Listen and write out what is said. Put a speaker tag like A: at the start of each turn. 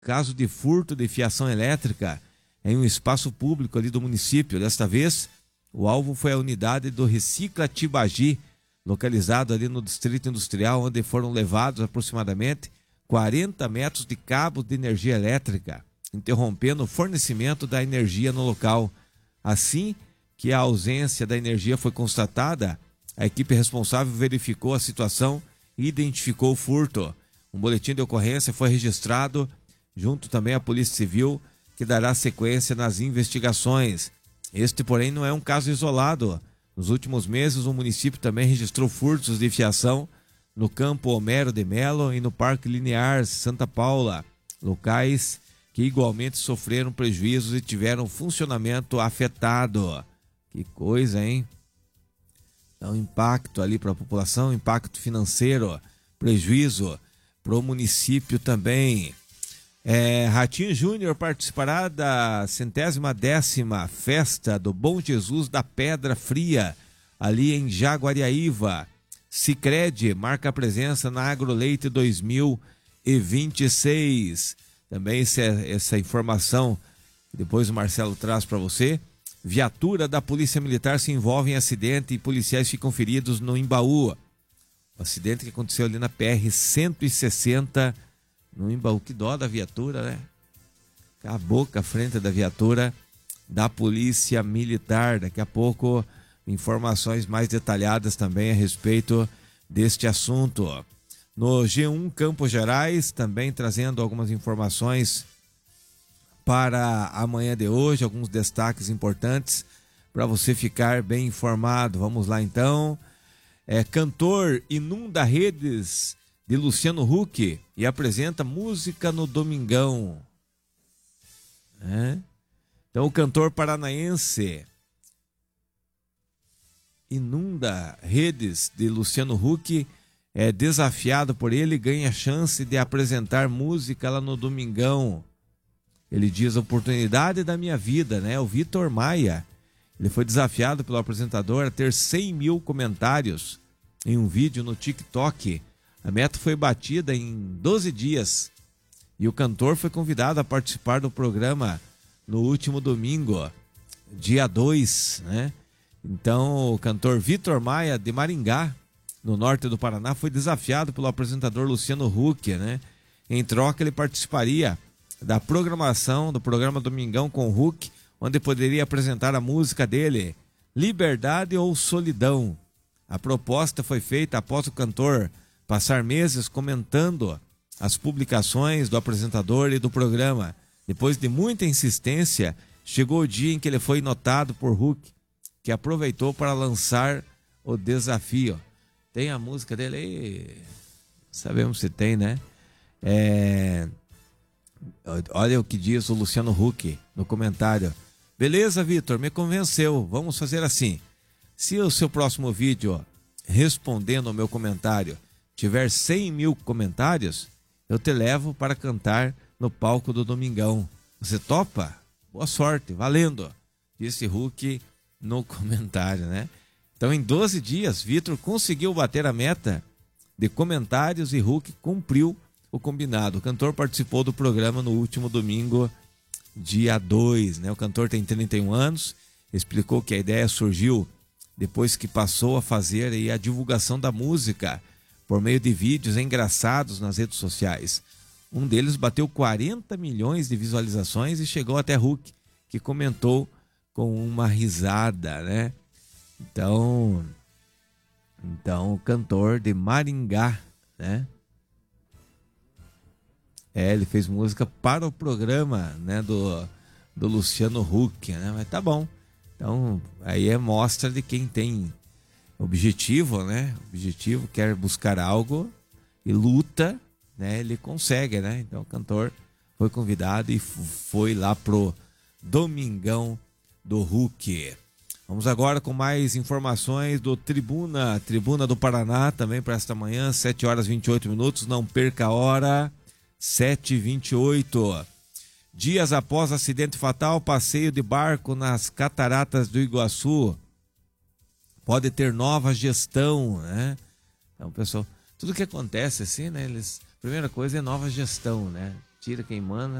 A: caso de furto de fiação elétrica em um espaço público ali do município. Desta vez, o alvo foi a unidade do Recicla Tibagi, localizado ali no Distrito Industrial, onde foram levados aproximadamente 40 metros de cabos de energia elétrica, interrompendo o fornecimento da energia no local. Assim que a ausência da energia foi constatada, a equipe responsável verificou a situação e identificou o furto. Um boletim de ocorrência foi registrado junto também à Polícia Civil, que dará sequência nas investigações. Este, porém, não é um caso isolado. Nos últimos meses, o município também registrou furtos de fiação no Campo Homero de Melo e no Parque Linear Santa Paula, locais que igualmente sofreram prejuízos e tiveram funcionamento afetado. Que coisa, hein? Então, impacto ali para a população, impacto financeiro, prejuízo para o município também. Ratinho Júnior participará da 110ª Festa do Bom Jesus da Pedra Fria, ali em Jaguariaíva. Sicredi marca a presença na Agroleite 2026. Também essa informação, depois o Marcelo traz para você. Viatura da Polícia Militar se envolve em acidente e policiais ficam feridos no Imbaú. O acidente que aconteceu ali na PR-160, no Imbaú. Que dó da viatura, né? Acabou com a frente da viatura da Polícia Militar. Daqui a pouco, informações mais detalhadas também a respeito deste assunto. No G1 Campos Gerais, também trazendo algumas informações para amanhã de hoje, alguns destaques importantes para você ficar bem informado. Vamos lá então. Cantor inunda redes de Luciano Huck e apresenta música no Domingão. Então o cantor paranaense inunda redes de Luciano Huck, é desafiado por ele e ganha chance de apresentar música lá no Domingão. Ele diz: oportunidade da minha vida, né? O Vitor Maia, ele foi desafiado pelo apresentador a ter 100 mil comentários em um vídeo no TikTok. A meta foi batida em 12 dias e o cantor foi convidado a participar do programa no último domingo, dia 2, né? Então, o cantor Vitor Maia, de Maringá, no norte do Paraná, foi desafiado pelo apresentador Luciano Huck, né? Em troca, ele participaria da programação do programa Domingão com o Huck, onde poderia apresentar a música dele, Liberdade ou Solidão. A proposta foi feita após o cantor passar meses comentando as publicações do apresentador e do programa. Depois de muita insistência, chegou o dia em que ele foi notado por Huck, que aproveitou para lançar o desafio. Tem a música dele aí? Sabemos se tem, né? Olha o que diz o Luciano Huck no comentário. Beleza, Vitor, me convenceu. Vamos fazer assim. Se o seu próximo vídeo, respondendo ao meu comentário, tiver 100 mil comentários, eu te levo para cantar no palco do Domingão. Você topa? Boa sorte, valendo, disse Huck no comentário, né? Então, em 12 dias, Vitor conseguiu bater a meta de comentários e Huck cumpriu o combinado. O cantor participou do programa no último domingo, dia 2, né? O cantor tem 31 anos, explicou que a ideia surgiu depois que passou a fazer aí a divulgação da música por meio de vídeos engraçados nas redes sociais. Um deles bateu 40 milhões de visualizações e chegou até Huck, que comentou com uma risada, né? Então o cantor de Maringá, né? Ele fez música para o programa, né, do Luciano Huck, né? Mas tá bom. Então, aí é mostra de quem tem objetivo, né? Objetivo, quer buscar algo e luta, né? Ele consegue, né? Então, o cantor foi convidado e foi lá pro Domingão do Huck. Vamos agora com mais informações do Tribuna do Paraná, também para esta manhã, 7 horas e 28 minutos. Não perca a hora, 7h28. Dias após acidente fatal, passeio de barco nas Cataratas do Iguaçu pode ter nova gestão, né? Então, pessoal, tudo que acontece assim, né? Primeira coisa é nova gestão, né? tira quem manda.